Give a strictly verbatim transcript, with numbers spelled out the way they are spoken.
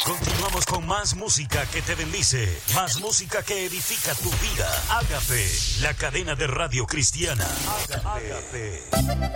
Continuamos con más música que te bendice, más música que edifica tu vida. Ágape, la cadena de radio cristiana. Ágape. Ágape.